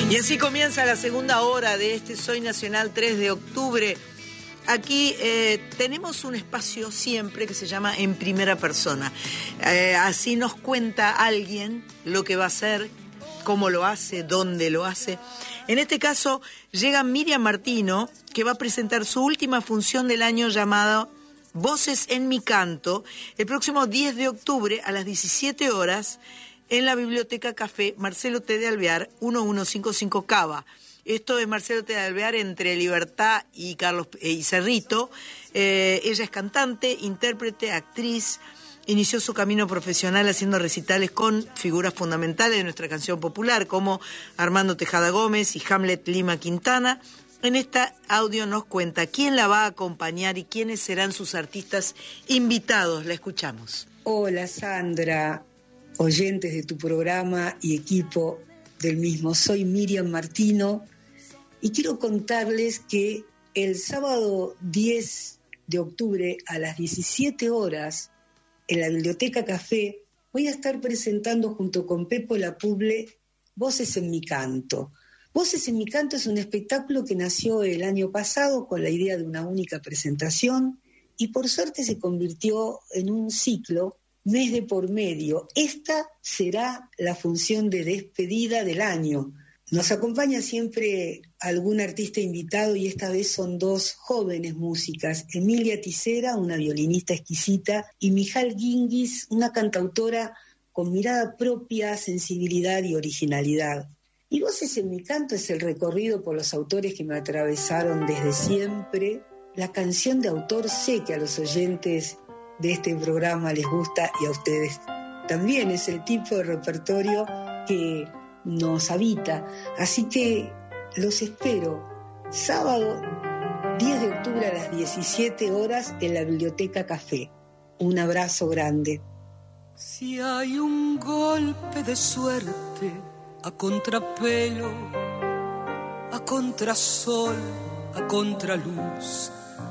Y así comienza la segunda hora de este Soy Nacional 3 de octubre. Aquí tenemos un espacio siempre que se llama En Primera Persona. Así nos cuenta alguien lo que va a hacer, cómo lo hace, dónde lo hace. En este caso llega Miriam Martino, que va a presentar su última función del año llamada Voces en mi canto, el próximo 10 de octubre a las 17 horas en la Biblioteca Café Marcelo T. de Alvear, 1155 Cava. Esto es Marcelo T. de Alvear entre Libertad y Cerrito. Ella es cantante, intérprete, actriz. Inició su camino profesional haciendo recitales con figuras fundamentales de nuestra canción popular, como Armando Tejada Gómez y Hamlet Lima Quintana. En esta audio nos cuenta quién la va a acompañar y quiénes serán sus artistas invitados. La escuchamos. Hola Sandra, oyentes de tu programa y equipo del mismo. Soy Miriam Martino y quiero contarles que el sábado 10 de octubre a las 17 horas en la Biblioteca Café voy a estar presentando junto con Pepo Lapuble Voces en mi canto. Voces en mi canto es un espectáculo que nació el año pasado con la idea de una única presentación y por suerte se convirtió en un ciclo mes de por medio. Esta será la función de despedida del año. Nos acompaña siempre algún artista invitado y esta vez son dos jóvenes músicas, Emilia Tisera, una violinista exquisita, y Mijal Guinguis, una cantautora con mirada propia, sensibilidad y originalidad. Y Voces en mi canto es el recorrido por los autores que me atravesaron desde siempre. La canción de autor sé que a los oyentes de este programa les gusta y a ustedes también. Es el tipo de repertorio que nos habita. Así que los espero sábado 10 de octubre a las 17 horas en la Biblioteca Café. Un abrazo grande. Si hay un golpe de suerte a contrapelo, a contrasol, a contraluz,